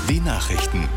Die Nachrichten.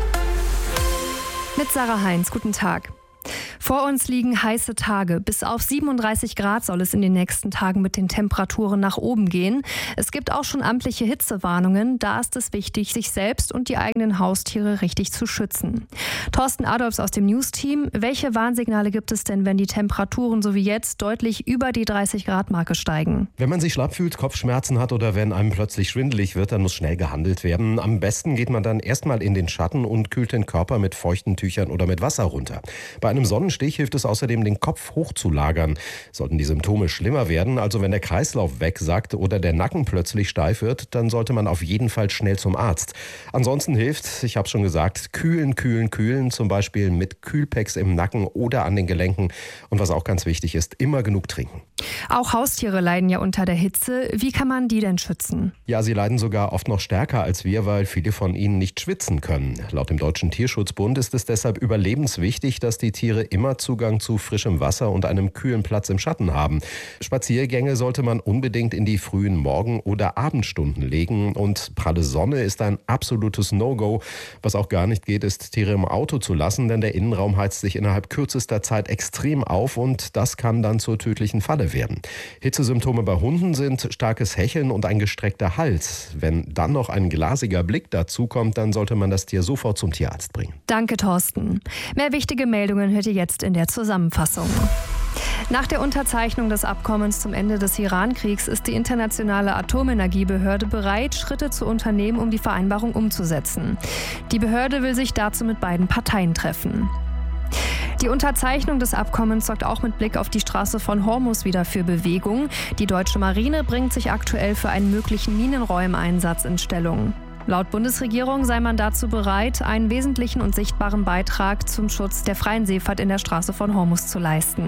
Mit Sarah Heinz, guten Tag. Vor uns liegen heiße Tage. Bis auf 37 Grad soll es in den nächsten Tagen mit den Temperaturen nach oben gehen. Es gibt auch schon amtliche Hitzewarnungen. Da ist es wichtig, sich selbst und die eigenen Haustiere richtig zu schützen. Thorsten Adolfs aus dem News-Team. Welche Warnsignale gibt es denn, wenn die Temperaturen so wie jetzt deutlich über die 30-Grad-Marke steigen? Wenn man sich schlapp fühlt, Kopfschmerzen hat oder wenn einem plötzlich schwindelig wird, dann muss schnell gehandelt werden. Am besten geht man dann erstmal in den Schatten und kühlt den Körper mit feuchten Tüchern oder mit Wasser runter. Bei einem Sonnenstich hilft es außerdem, den Kopf hochzulagern. Sollten die Symptome schlimmer werden, also wenn der Kreislauf wegsackt oder der Nacken plötzlich steif wird, dann sollte man auf jeden Fall schnell zum Arzt. Ansonsten hilft, ich habe schon gesagt, kühlen, zum Beispiel mit Kühlpacks im Nacken oder an den Gelenken. Und was auch ganz wichtig ist, immer genug trinken. Auch Haustiere leiden ja unter der Hitze. Wie kann man die denn schützen? Ja, sie leiden sogar oft noch stärker als wir, weil viele von ihnen nicht schwitzen können. Laut dem Deutschen Tierschutzbund ist es deshalb überlebenswichtig, dass die Tiere immer Zugang zu frischem Wasser und einem kühlen Platz im Schatten haben. Spaziergänge sollte man unbedingt in die frühen Morgen- oder Abendstunden legen. Und pralle Sonne ist ein absolutes No-Go. Was auch gar nicht geht, ist, Tiere im Auto zu lassen, denn der Innenraum heizt sich innerhalb kürzester Zeit extrem auf und das kann dann zur tödlichen Falle werden. Hitzesymptome bei Hunden sind starkes Hecheln und ein gestreckter Hals. Wenn dann noch ein glasiger Blick dazu kommt, dann sollte man das Tier sofort zum Tierarzt bringen. Danke, Thorsten. Mehr wichtige Meldungen hört ihr jetzt in der Zusammenfassung. Nach der Unterzeichnung des Abkommens zum Ende des Iran-Kriegs ist die Internationale Atomenergiebehörde bereit, Schritte zu unternehmen, um die Vereinbarung umzusetzen. Die Behörde will sich dazu mit beiden Parteien treffen. Die Unterzeichnung des Abkommens sorgt auch mit Blick auf die Straße von Hormuz wieder für Bewegung. Die deutsche Marine bringt sich aktuell für einen möglichen Minenräumeinsatz in Stellung. Laut Bundesregierung sei man dazu bereit, einen wesentlichen und sichtbaren Beitrag zum Schutz der freien Seefahrt in der Straße von Hormuz zu leisten.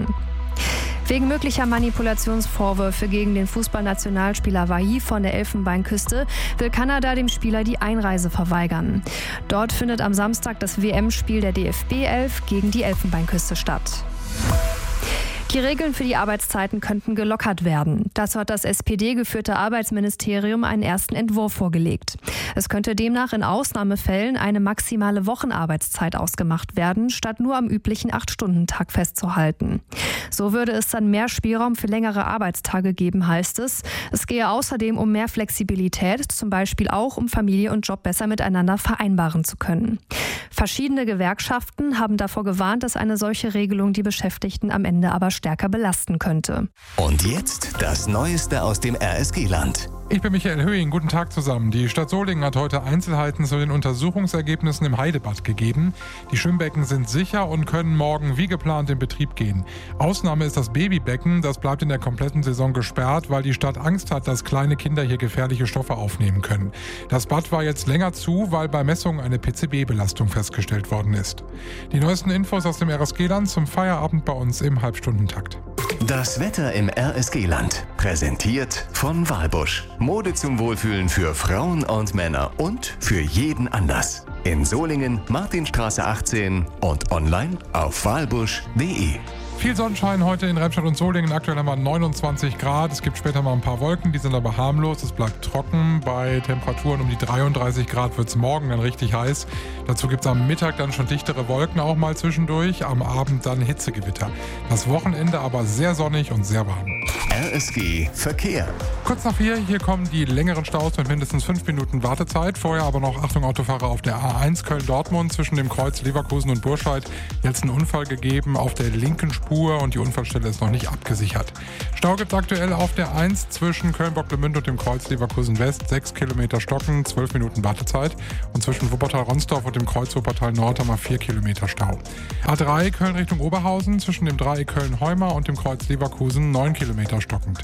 Wegen möglicher Manipulationsvorwürfe gegen den Fußballnationalspieler Wahi von der Elfenbeinküste will Kanada dem Spieler die Einreise verweigern. Dort findet am Samstag das WM-Spiel der DFB 11 gegen die Elfenbeinküste statt. Die Regeln für die Arbeitszeiten könnten gelockert werden. Dazu hat das SPD-geführte Arbeitsministerium einen ersten Entwurf vorgelegt. Es könnte demnach in Ausnahmefällen eine maximale Wochenarbeitszeit ausgemacht werden, statt nur am üblichen 8-Stunden-Tag festzuhalten. So würde es dann mehr Spielraum für längere Arbeitstage geben, heißt es. Es gehe außerdem um mehr Flexibilität, zum Beispiel auch um Familie und Job besser miteinander vereinbaren zu können. Verschiedene Gewerkschaften haben davor gewarnt, dass eine solche Regelung die Beschäftigten am Ende aber stärker belasten könnte. Und jetzt das Neueste aus dem RSG-Land. Ich bin Michael Höhing, guten Tag zusammen. Die Stadt Solingen hat heute Einzelheiten zu den Untersuchungsergebnissen im Heidebad gegeben. Die Schwimmbecken sind sicher und können morgen wie geplant in Betrieb gehen. Ausnahme ist das Babybecken, das bleibt in der kompletten Saison gesperrt, weil die Stadt Angst hat, dass kleine Kinder hier gefährliche Stoffe aufnehmen können. Das Bad war jetzt länger zu, weil bei Messungen eine PCB-Belastung festgestellt worden ist. Die neuesten Infos aus dem RSG-Land zum Feierabend bei uns im Halbstundentakt. Das Wetter im RSG-Land. Präsentiert von Walbusch. Mode zum Wohlfühlen für Frauen und Männer und für jeden Anlass. In Solingen, Martinstraße 18 und online auf walbusch.de. Viel Sonnenschein heute in Remscheid und Solingen. Aktuell haben wir 29 Grad. Es gibt später mal ein paar Wolken, die sind aber harmlos. Es bleibt trocken. Bei Temperaturen um die 33 Grad wird es morgen dann richtig heiß. Dazu gibt es am Mittag dann schon dichtere Wolken auch mal zwischendurch. Am Abend dann Hitzegewitter. Das Wochenende aber sehr sonnig und sehr warm. RSG Verkehr. Kurz nach 4, hier kommen die längeren Staus mit mindestens 5 Minuten Wartezeit. Vorher aber noch, Achtung Autofahrer, auf der A1 Köln-Dortmund zwischen dem Kreuz Leverkusen und Burscheid. Jetzt einen Unfall gegeben auf der linken Spur und die Unfallstelle ist noch nicht abgesichert. Stau gibt es aktuell auf der 1 zwischen Köln-Bocklemünd und dem Kreuz Leverkusen West. 6 Kilometer Stocken, 12 Minuten Wartezeit. Und zwischen Wuppertal-Ronsdorf und dem Kreuz Wuppertal-Nord haben wir 4 Kilometer Stau. A3 Köln Richtung Oberhausen zwischen dem Dreieck Köln-Heumar und dem Kreuz Leverkusen 9 Kilometer stockend.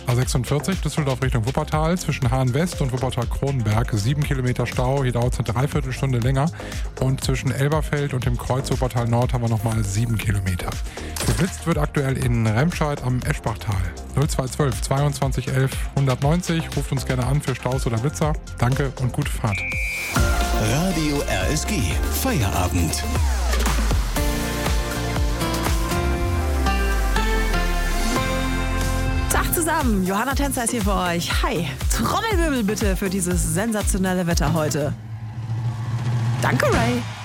A46 Düsseldorf Richtung Wuppertal zwischen Hahn-West und Wuppertal-Kronenberg 7 Kilometer Stau, hier dauert es eine Dreiviertelstunde länger. Und zwischen Elberfeld und dem Kreuz Wuppertal-Nord haben wir nochmal 7 Kilometer. Geblitzt wird aktuell in Remscheid am Eschbachtal. 0212 22 11 190, ruft uns gerne an für Staus oder Blitzer. Danke und gute Fahrt. Radio RSG Feierabend. Tag zusammen, Johanna Tänzer ist hier für euch. Hi, Trommelwirbel bitte für dieses sensationelle Wetter heute. Danke, Ray.